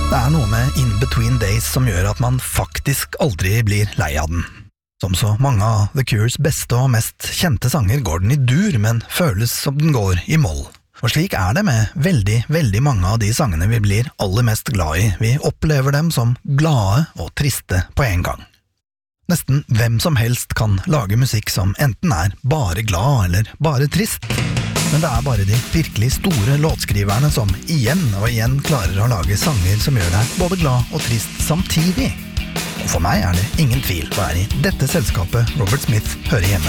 Det noe med In Between Days som gjør at man faktisk aldri blir lei av den. Som så mange av The Cures beste og mest kjente sanger går den i dur, men føles som den går i moll. Og slik det med veldig mange av de sangene vi blir aller mest glad i. Vi opplever dem som glade og triste på en gang. Nesten hvem som helst kan lage musikk som enten bare glad eller bare trist. Men det bare de virkelig store låtskriverne som igjen og igjen klarer å lage sanger som gjør deg både glad og trist samtidig. Og for meg det ingen tvil på i dette selskapet Robert Smith hører hjemme.